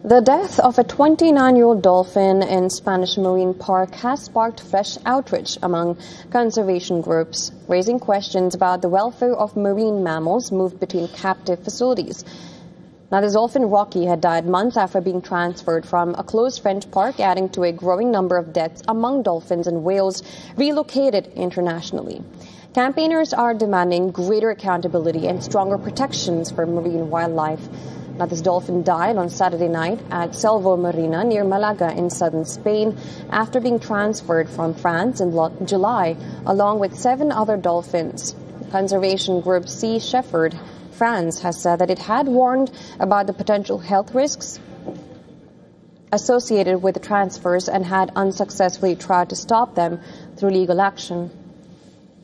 The death of a 29-year-old dolphin in Spanish Marine Park has sparked fresh outrage among conservation groups, raising questions about the welfare of marine mammals moved between captive facilities. Now, the dolphin Rocky had died months after being transferred from a closed French park, adding to a growing number of deaths among dolphins and whales relocated internationally. Campaigners are demanding greater accountability and stronger protections for marine wildlife. Now, this dolphin died on Saturday night at Selva Marina near Malaga in southern Spain after being transferred from France in July, along with 7 other dolphins. Conservation group Sea Shepherd France has said that it had warned about the potential health risks associated with the transfers and had unsuccessfully tried to stop them through legal action.